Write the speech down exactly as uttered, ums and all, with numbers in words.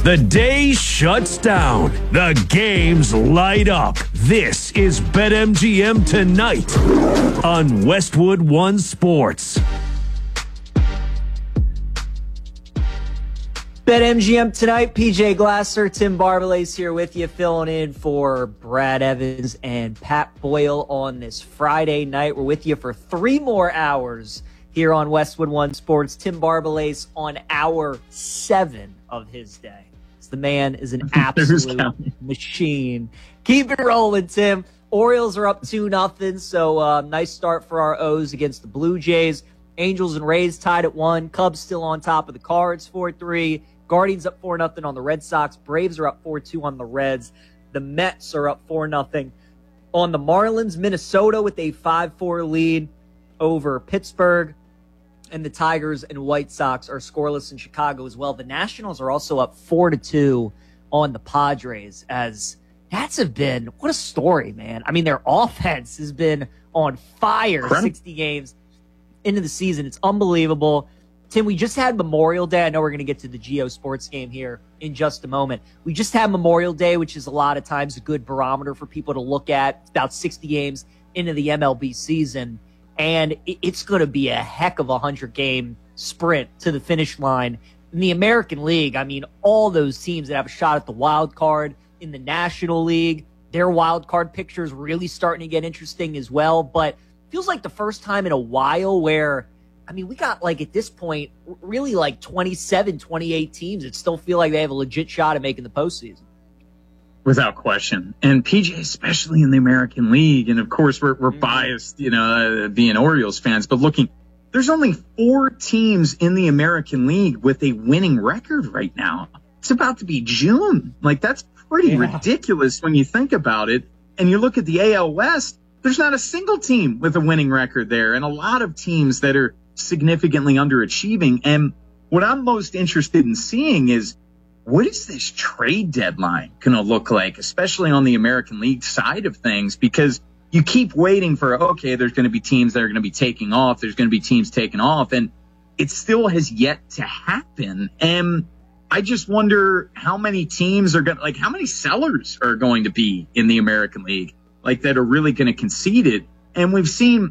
The day shuts down. The games light up. This is BetMGM Tonight on Westwood One Sports. BetMGM Tonight, P J Glasser, Tim Barbalace here with you, filling in for Brad Evans and Pat Boyle on this Friday night. We're with you for three more hours here on Westwood One Sports. Tim Barbalace on hour seven of his day. The man is an absolute machine. Keep it rolling, Tim. Orioles are up two nothing, so uh, nice start for our O's against the Blue Jays. Angels and Rays tied at one. Cubs still on top of the Cards, four three. Guardians up four nothing on the Red Sox. Braves are up four two on the Reds. The Mets are up four nothing on the Marlins. Minnesota with a five four lead over Pittsburgh. And the Tigers and White Sox are scoreless in Chicago as well. The Nationals are also up four to two on the Padres, as Nats have been, what a story, man. I mean, their offense has been on fire sixty games into the season. It's unbelievable. Tim, we just had Memorial Day. I know we're going to get to the Geo Sports game here in just a moment. We just had Memorial Day, which is a lot of times a good barometer for people to look at. It's about sixty games into the M L B season. And it's going to be a heck of a hundred-game sprint to the finish line. In the American League, I mean, all those teams that have a shot at the wild card. In the National League, their wild card picture is really starting to get interesting as well. But feels like the first time in a while where, I mean, we got, like, at this point, really like twenty-seven, twenty-eight teams that still feel like they have a legit shot at making the postseason. Without question. And P J, especially in the American League, and of course we're, we're biased, you know, uh, being Orioles fans, but looking, there's only four teams in the American League with a winning record right now. It's about to be June. Like, that's pretty yeah. ridiculous when you think about it. And you look at the A L West, there's not a single team with a winning record there, and a lot of teams that are significantly underachieving. And what I'm most interested in seeing is, what is this trade deadline going to look like, especially on the American League side of things? Because you keep waiting for, okay, there's going to be teams that are going to be taking off. There's going to be teams taking off. And it still has yet to happen. And I just wonder how many teams are going to, like, how many sellers are going to be in the American League, like, that are really going to concede it. And we've seen